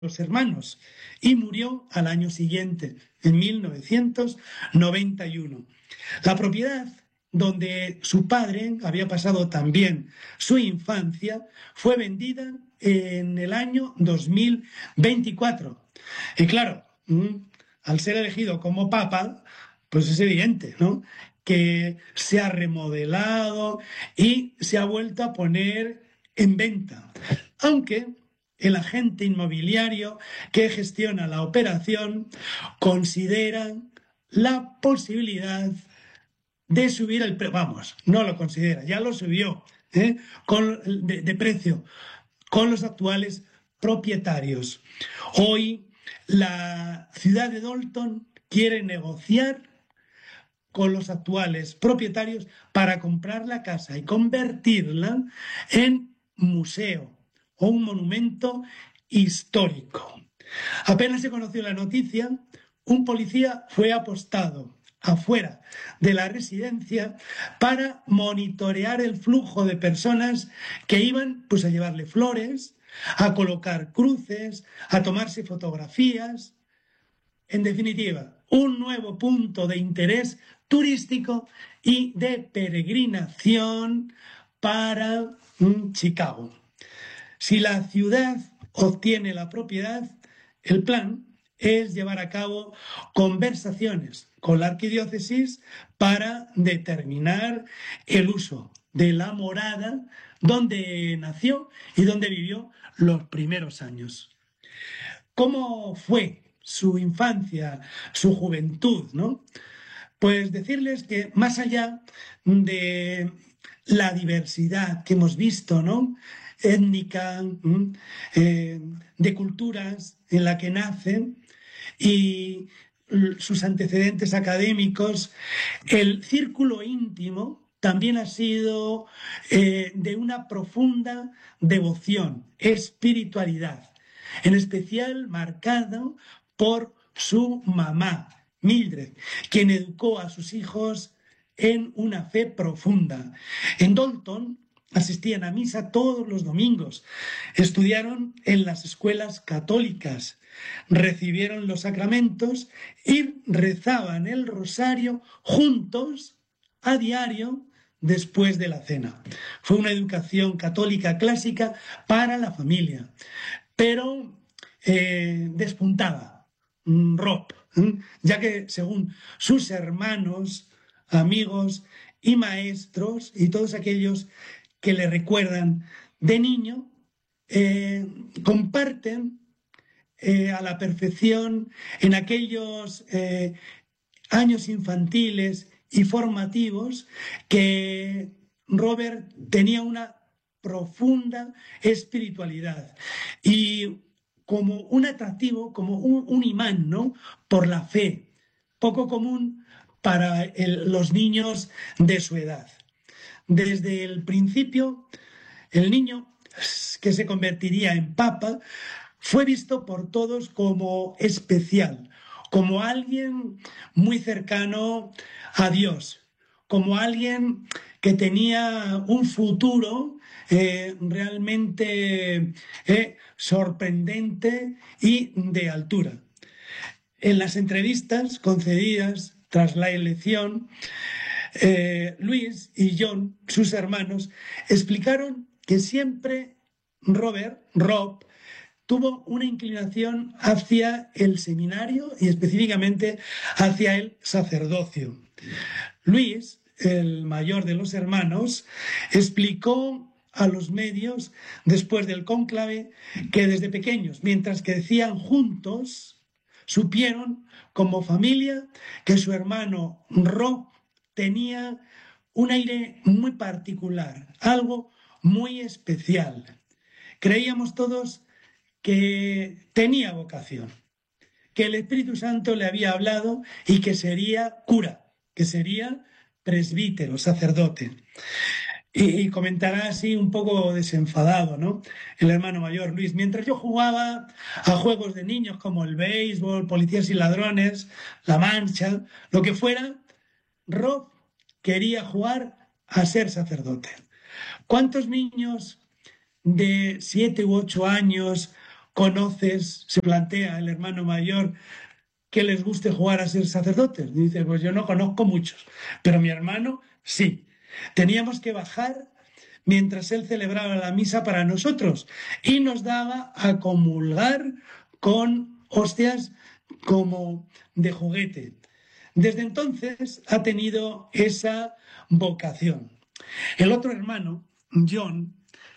los hermanos y murió al año siguiente, en 1991. La propiedad donde su padre había pasado también su infancia fue vendida en el año 2024. Y claro, al ser elegido como papa, pues es evidente, ¿no? Que se ha remodelado y se ha vuelto a poner en venta. Aunque el agente inmobiliario que gestiona la operación considera la posibilidad de subir el precio, vamos, no lo considera, ya lo subió de precio con los actuales propietarios. Hoy la ciudad de Dalton quiere negociar con los actuales propietarios para comprar la casa y convertirla en museo o un monumento histórico. Apenas se conoció la noticia, un policía fue apostado afuera de la residencia para monitorear el flujo de personas que iban pues a llevarle flores, a colocar cruces, a tomarse fotografías. En definitiva, un nuevo punto de interés turístico y de peregrinación para Chicago. Si la ciudad obtiene la propiedad, el plan es llevar a cabo conversaciones con la arquidiócesis para determinar el uso de la morada donde nació y donde vivió los primeros años. ¿Cómo fue su infancia, su juventud, ¿no? Pues decirles que más allá de la diversidad que hemos visto, ¿no? Étnica, de culturas en la que nacen y sus antecedentes académicos, el círculo íntimo también ha sido de una profunda devoción, espiritualidad, en especial marcado por su mamá, Mildred, quien educó a sus hijos en una fe profunda. En Dalton asistían a misa todos los domingos, estudiaron en las escuelas católicas, recibieron los sacramentos y rezaban el rosario juntos a diario después de la cena. Fue una educación católica clásica para la familia, pero despuntaba Rob, ya que según sus hermanos, amigos y maestros y todos aquellos que le recuerdan de niño, comparten a la perfección en aquellos años infantiles y formativos que Robert tenía una profunda espiritualidad y como un atractivo, como un imán, ¿no? Por la fe, poco común para los niños de su edad. Desde el principio, el niño que se convertiría en papa fue visto por todos como especial, como alguien muy cercano a Dios, como alguien que tenía un futuro realmente sorprendente y de altura. En las entrevistas concedidas tras la elección, Luis y John, sus hermanos, explicaron que siempre Rob, tuvo una inclinación hacia el seminario y específicamente hacia el sacerdocio. Luis, el mayor de los hermanos, explicó a los medios después del cónclave que desde pequeños, mientras crecían juntos, supieron como familia que su hermano Rob tenía un aire muy particular, algo muy especial. Creíamos todos que tenía vocación, que el Espíritu Santo le había hablado y que sería cura, que sería presbítero, sacerdote. Y comentará así un poco desenfadado, ¿no? El hermano mayor, Luis. Mientras yo jugaba a juegos de niños como el béisbol, policías y ladrones, la mancha, lo que fuera, Rob quería jugar a ser sacerdote. ¿Cuántos niños de 7 u 8 años conoces, se plantea el hermano mayor, que les guste jugar a ser sacerdotes? Y dice, pues yo no conozco muchos, pero mi hermano sí. Teníamos que bajar mientras él celebraba la misa para nosotros y nos daba a comulgar con hostias como de juguete. Desde entonces ha tenido esa vocación. El otro hermano, John,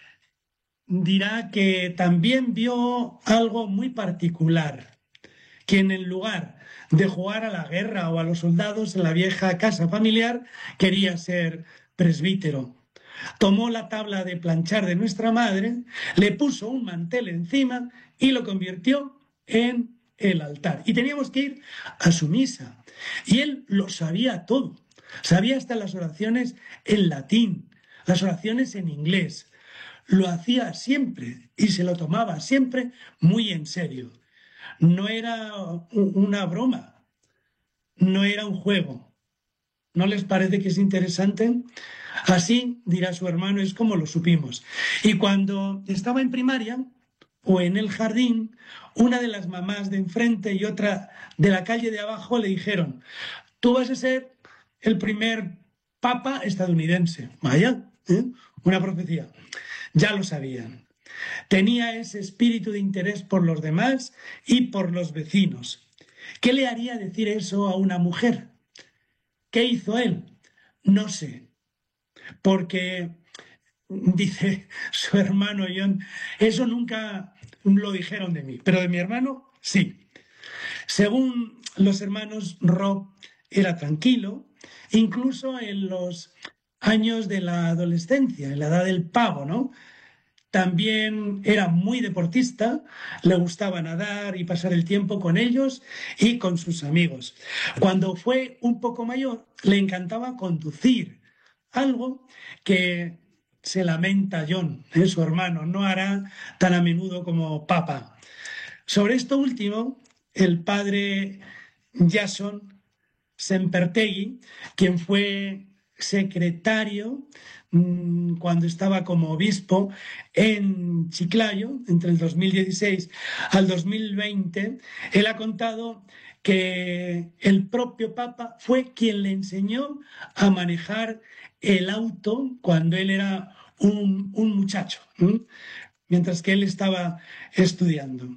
dirá que también vio algo muy particular, que en lugar de jugar a la guerra o a los soldados en la vieja casa familiar, quería ser presbítero. Tomó la tabla de planchar de nuestra madre, le puso un mantel encima y lo convirtió en el altar. Y teníamos que ir a su misa. Y él lo sabía todo. Sabía hasta las oraciones en latín, las oraciones en inglés. Lo hacía siempre y se lo tomaba siempre muy en serio. No era una broma, no era un juego. ¿No les parece que es interesante? Así, dirá su hermano, es como lo supimos. Y cuando estaba en primaria o en el jardín, una de las mamás de enfrente y otra de la calle de abajo le dijeron, tú vas a ser el primer papa estadounidense. Vaya, ¿eh? Una profecía. Ya lo sabían. Tenía ese espíritu de interés por los demás y por los vecinos. ¿Qué le haría decir eso a una mujer? ¿Qué hizo él? No sé, porque dice su hermano John, eso nunca lo dijeron de mí, pero de mi hermano sí. Según los hermanos, Rob era tranquilo, incluso en los años de la adolescencia, en la edad del pavo, ¿no? También era muy deportista, le gustaba nadar y pasar el tiempo con ellos y con sus amigos. Cuando fue un poco mayor, le encantaba conducir, algo que se lamenta John, su hermano, no hará tan a menudo como Papa. Sobre esto último, el padre Jason Sempertegui, quien fue secretario cuando estaba como obispo en Chiclayo, entre el 2016 al 2020, él ha contado que el propio Papa fue quien le enseñó a manejar el auto cuando él era un muchacho, mientras que él estaba estudiando.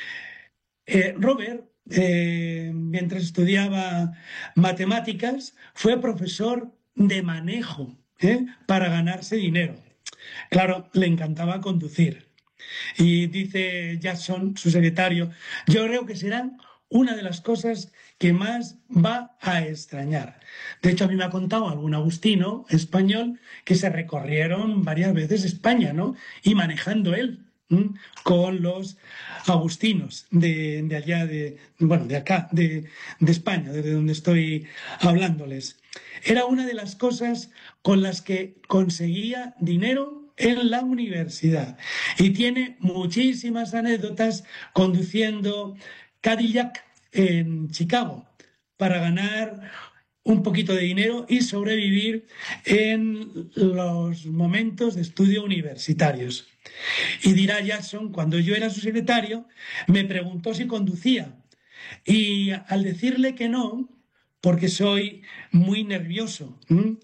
Robert, mientras estudiaba matemáticas, fue profesor de manejo, para ganarse dinero. Claro, le encantaba conducir. Y dice Jackson, su secretario, yo creo que serán una de las cosas que más va a extrañar. De hecho, a mí me ha contado algún agustino español que se recorrieron varias veces España, ¿no? Y manejando él, con los agustinos de allá, bueno, de acá, de España, desde donde estoy hablándoles. Era una de las cosas con las que conseguía dinero en la universidad y tiene muchísimas anécdotas conduciendo Cadillac en Chicago para ganar un poquito de dinero y sobrevivir en los momentos de estudio universitarios. Y dirá Jackson, cuando yo era su secretario, me preguntó si conducía. Y al decirle que no, porque soy muy nervioso,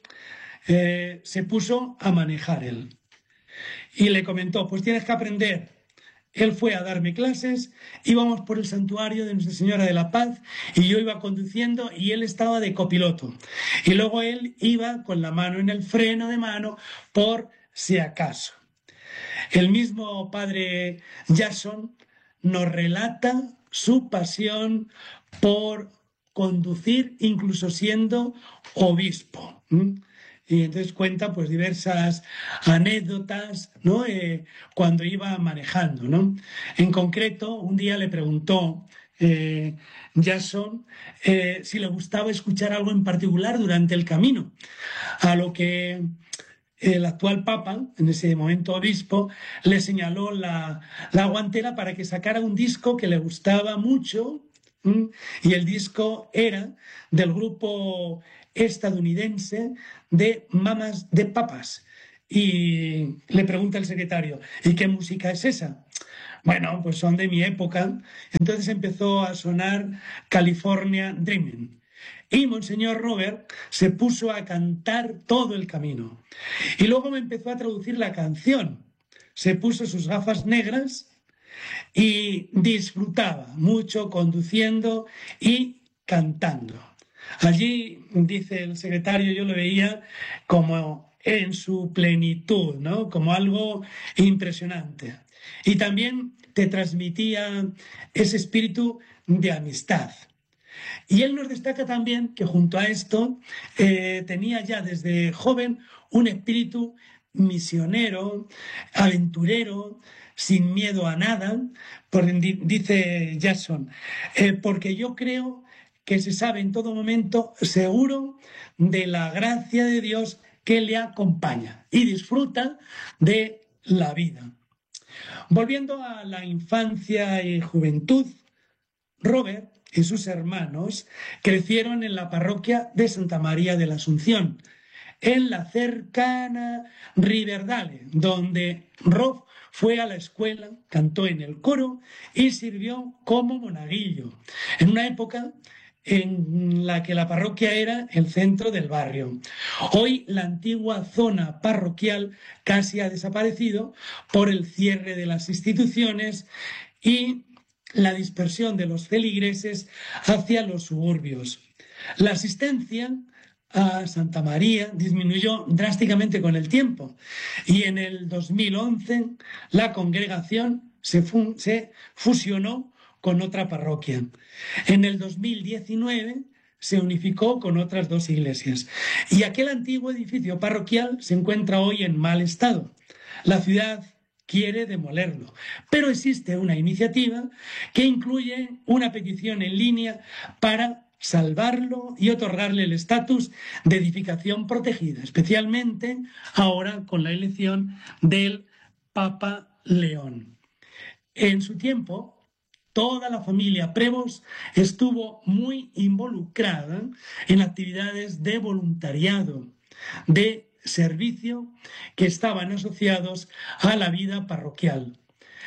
se puso a manejar él. Y le comentó, pues tienes que aprender. Él fue a darme clases, íbamos por el santuario de Nuestra Señora de la Paz y yo iba conduciendo y él estaba de copiloto. Y luego él iba con la mano en el freno de mano por si acaso. El mismo padre Jason nos relata su pasión por conducir, incluso siendo obispo. Y entonces cuenta pues diversas anécdotas, ¿no? Cuando iba manejando, ¿no? En concreto, un día le preguntó Jason si le gustaba escuchar algo en particular durante el camino, a lo que el actual papa, en ese momento obispo, le señaló la guantera para que sacara un disco que le gustaba mucho, y el disco era del grupo estadounidense de Mamas de Papas. Y le pregunta el secretario, ¿y qué música es esa? Bueno, pues son de mi época. Entonces empezó a sonar California Dreaming. Y Monseñor Robert se puso a cantar todo el camino. Y luego me empezó a traducir la canción. Se puso sus gafas negras y disfrutaba mucho conduciendo y cantando. Allí, dice el secretario, yo lo veía como en su plenitud, ¿no? Como algo impresionante. Y también te transmitía ese espíritu de amistad. Y él nos destaca también que junto a esto tenía ya desde joven un espíritu misionero, aventurero, sin miedo a nada, dice Jackson, porque yo creo que se sabe en todo momento seguro de la gracia de Dios que le acompaña y disfruta de la vida. Volviendo a la infancia y juventud, Robert y sus hermanos crecieron en la parroquia de Santa María de la Asunción, en la cercana Riverdale, donde Rob fue a la escuela, cantó en el coro y sirvió como monaguillo, en una época en la que la parroquia era el centro del barrio. Hoy la antigua zona parroquial casi ha desaparecido por el cierre de las instituciones y la dispersión de los feligreses hacia los suburbios. La asistencia a Santa María disminuyó drásticamente con el tiempo y en el 2011 la congregación se fusionó con otra parroquia. En el 2019 se unificó con otras dos iglesias y aquel antiguo edificio parroquial se encuentra hoy en mal estado. La ciudad quiere demolerlo, pero existe una iniciativa que incluye una petición en línea para salvarlo y otorgarle el estatus de edificación protegida, especialmente ahora con la elección del Papa León. En su tiempo, toda la familia Prevost estuvo muy involucrada en actividades de voluntariado, de servicio que estaban asociados a la vida parroquial.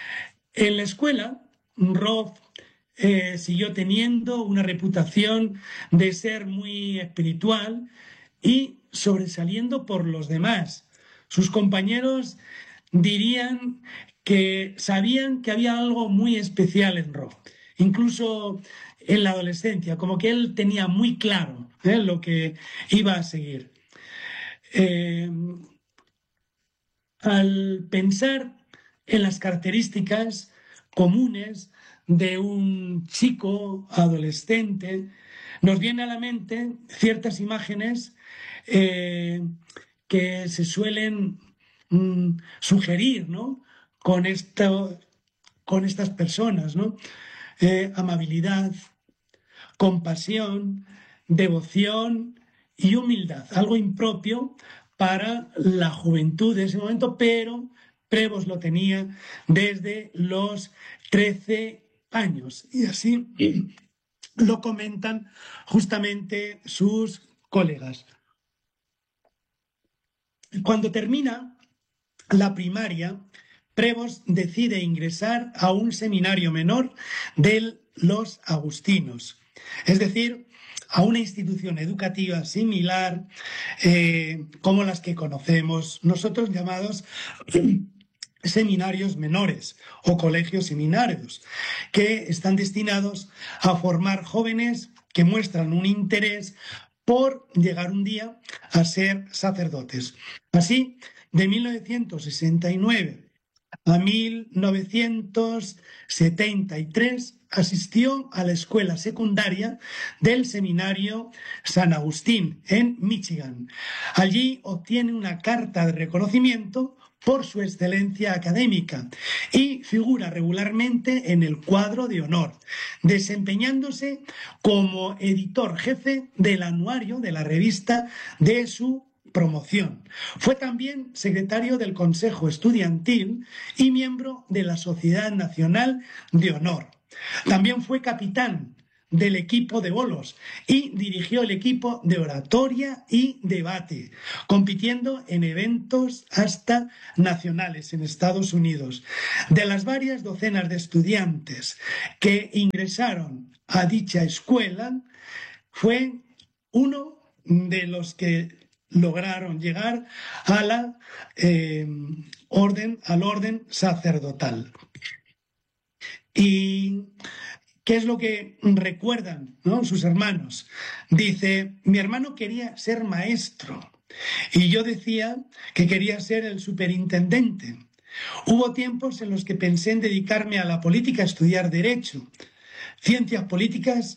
En la escuela, Rob siguió teniendo una reputación de ser muy espiritual y sobresaliendo por los demás. Sus compañeros dirían que sabían que había algo muy especial en Rob, incluso en la adolescencia, como que él tenía muy claro lo que iba a seguir. Al pensar en las características comunes de un chico adolescente, nos viene a la mente ciertas imágenes que se suelen sugerir, ¿no? Con estas personas, ¿no? Amabilidad, compasión, devoción y humildad, algo impropio para la juventud de ese momento, pero Prevost lo tenía desde los 13 años y así lo comentan justamente sus colegas. Cuando termina la primaria, Prevost decide ingresar a un seminario menor de los agustinos, es decir, a una institución educativa similar como las que conocemos nosotros, llamados seminarios menores o colegios seminarios, que están destinados a formar jóvenes que muestran un interés por llegar un día a ser sacerdotes. Así, de 1969 a 1973 asistió a la escuela secundaria del Seminario San Agustín en Michigan. Allí obtiene una carta de reconocimiento por su excelencia académica y figura regularmente en el cuadro de honor, desempeñándose como editor jefe del anuario de la revista de su promoción. Fue también secretario del Consejo Estudiantil y miembro de la Sociedad Nacional de Honor. También fue capitán del equipo de bolos y dirigió el equipo de oratoria y debate, compitiendo en eventos hasta nacionales en Estados Unidos. De las varias docenas de estudiantes que ingresaron a dicha escuela, fue uno de los que lograron llegar a la al orden sacerdotal. ¿Y qué es lo que recuerdan, ¿no?, sus hermanos? Dice, mi hermano quería ser maestro y yo decía que quería ser el superintendente. Hubo tiempos en los que pensé en dedicarme a la política, a estudiar derecho, ciencias políticas.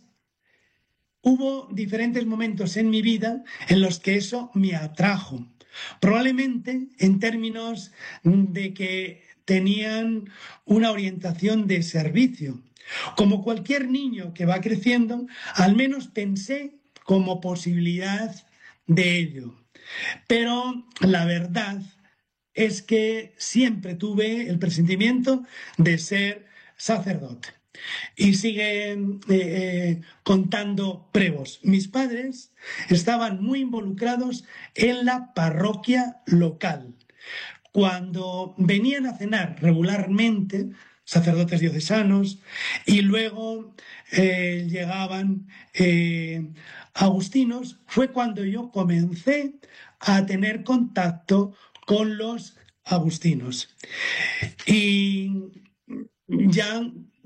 Hubo diferentes momentos en mi vida en los que eso me atrajo, probablemente en términos de que tenían una orientación de servicio. Como cualquier niño que va creciendo, al menos pensé como posibilidad de ello. Pero la verdad es que siempre tuve el presentimiento de ser sacerdote. Y sigue contando Prevost. Mis padres estaban muy involucrados en la parroquia local. Cuando venían a cenar regularmente, sacerdotes diocesanos, y luego llegaban agustinos, fue cuando yo comencé a tener contacto con los agustinos. Y ya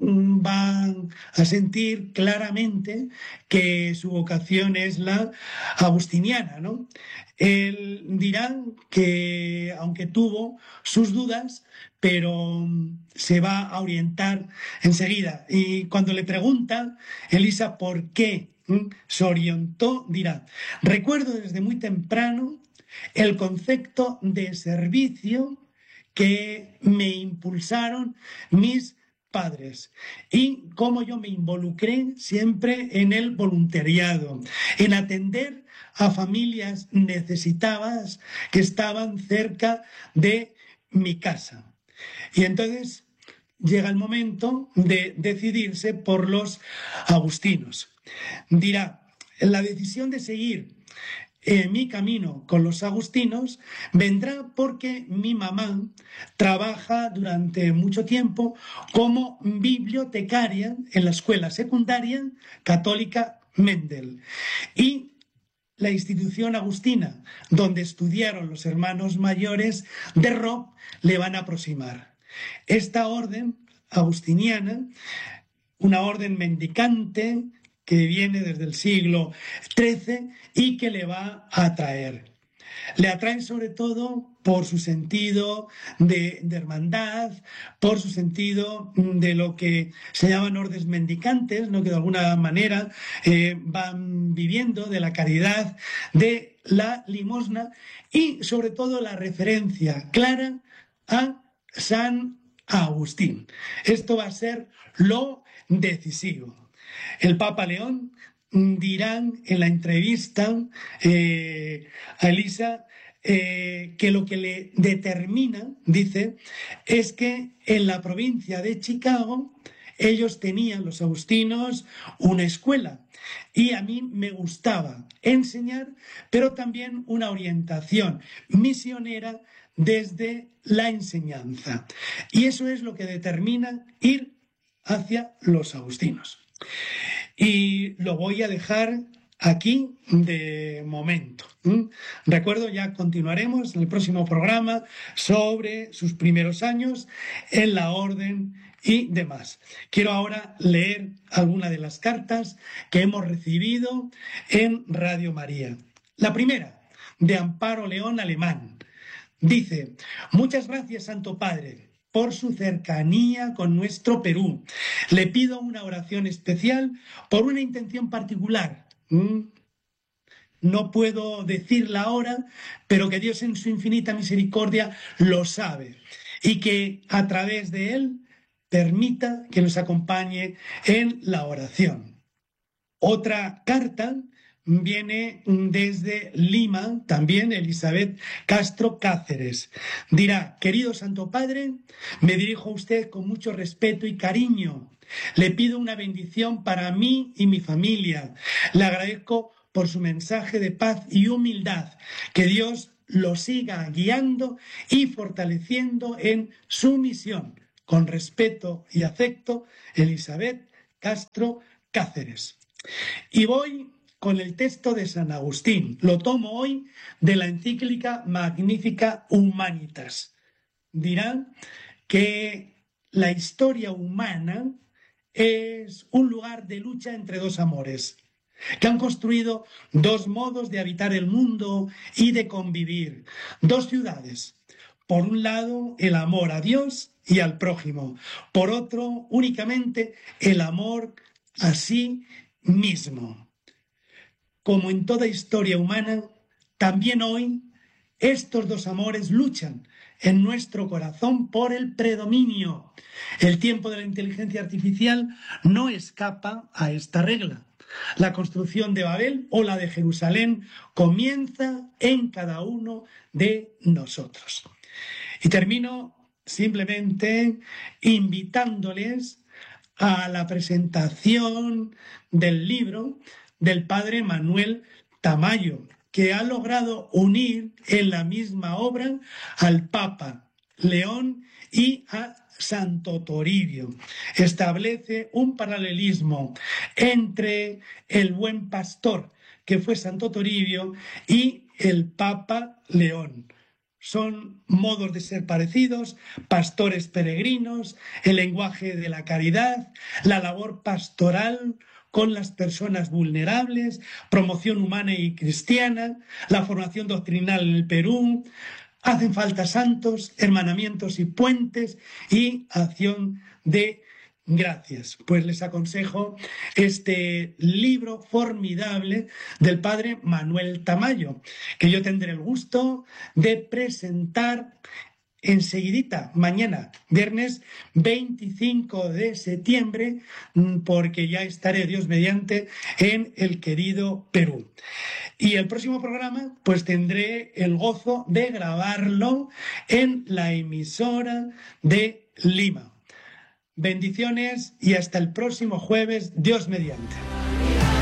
van a sentir claramente que su vocación es la agustiniana, ¿no? Él dirá que aunque tuvo sus dudas, pero se va a orientar enseguida. Y cuando le pregunta Elisa por qué se orientó, dirá, recuerdo desde muy temprano el concepto de servicio que me impulsaron mis padres y cómo yo me involucré siempre en el voluntariado, en atender a familias necesitadas que estaban cerca de mi casa. Y entonces llega el momento de decidirse por los agustinos. Dirá, la decisión de seguir mi camino con los agustinos vendrá porque mi mamá trabaja durante mucho tiempo como bibliotecaria en la escuela secundaria católica Mendel. Y la institución agustina, donde estudiaron los hermanos mayores de Rob, le van a aproximar. Esta orden agustiniana, una orden mendicante, que viene desde el siglo XIII y que le va a atraer. Le atrae sobre todo por su sentido de hermandad, por su sentido de lo que se llaman órdenes mendicantes, ¿no?, que de alguna manera van viviendo de la caridad, de la limosna y sobre todo la referencia clara a San Agustín. Esto va a ser lo decisivo. El Papa León dirá en la entrevista a Elisa que lo que le determina, dice, es que en la provincia de Chicago ellos tenían, los agustinos, una escuela y a mí me gustaba enseñar, pero también una orientación misionera desde la enseñanza. Y eso es lo que determina ir hacia los agustinos. Y lo voy a dejar aquí de momento. Recuerdo, ya continuaremos en el próximo programa sobre sus primeros años en la orden y demás. Quiero ahora leer algunas de las cartas que hemos recibido en Radio María. La primera, de Amparo León Alemán. Dice, muchas gracias, Santo Padre, por su cercanía con nuestro Perú. Le pido una oración especial por una intención particular. No puedo decirla ahora, pero que Dios en su infinita misericordia lo sabe y que a través de él permita que nos acompañe en la oración. Otra carta viene desde Lima, también Elizabeth Castro Cáceres. Dirá: querido Santo Padre, me dirijo a usted con mucho respeto y cariño. Le pido una bendición para mí y mi familia. Le agradezco por su mensaje de paz y humildad. Que Dios lo siga guiando y fortaleciendo en su misión. Con respeto y afecto, Elizabeth Castro Cáceres. Y voy con el texto de San Agustín. Lo tomo hoy de la encíclica Magnificat Humanitas. Dirán que la historia humana es un lugar de lucha entre dos amores, que han construido dos modos de habitar el mundo y de convivir, dos ciudades. Por un lado, el amor a Dios y al prójimo. Por otro, únicamente el amor a sí mismo. Como en toda historia humana, también hoy estos dos amores luchan en nuestro corazón por el predominio. El tiempo de la inteligencia artificial no escapa a esta regla. La construcción de Babel o la de Jerusalén comienza en cada uno de nosotros. Y termino simplemente invitándoles a la presentación del libro del padre Manuel Tamayo, que ha logrado unir en la misma obra al Papa León y a Santo Toribio. Establece un paralelismo entre el buen pastor, que fue Santo Toribio, y el Papa León. Son modos de ser parecidos, pastores peregrinos, el lenguaje de la caridad, la labor pastoral con las personas vulnerables, promoción humana y cristiana, la formación doctrinal en el Perú. Hacen falta santos, hermanamientos y puentes y acción de gracias. Pues les aconsejo este libro formidable del padre Manuel Tamayo, que yo tendré el gusto de presentar enseguidita, mañana, viernes 25 de septiembre, porque ya estaré, Dios mediante, en el querido Perú. Y el próximo programa, pues tendré el gozo de grabarlo en la emisora de Lima. Bendiciones y hasta el próximo jueves, Dios mediante.